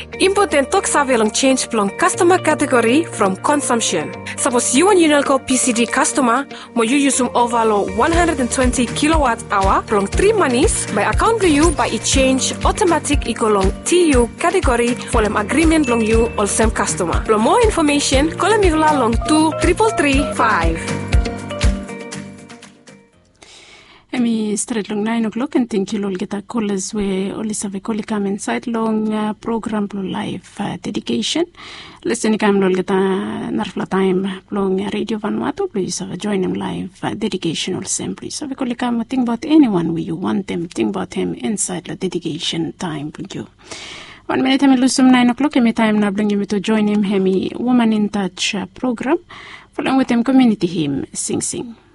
Important talk savelong change plong customer category from consumption. Suppose you want Unelco PCD customer, mo you use overlo 120 kilowatt hour plong 3 monies by account to you by it change automatic equalong TU category for them agreement long you all same customer. For more information, call me long 23335. Emi straight long 9 o'clock and thank you all get a callers where only have a call come inside long program live dedication. Listen come lol get a narfla time long radio Vanuatu please join them live dedication all same please. So we call come think about anyone where you want them think about him inside the dedication time with you. 1 minute hemi lusum 9 o'clock hemi time na bring you to join him hemi Woman in Touch program following with him community hymn Sing Sing.